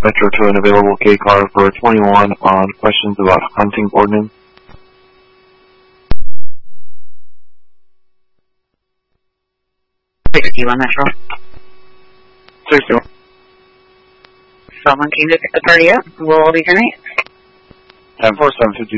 Metro to an available K car for 21 on questions about hunting ordnance. 61 Metro. 61. Someone came to pick the party up. What will be your name? 10-4, 750.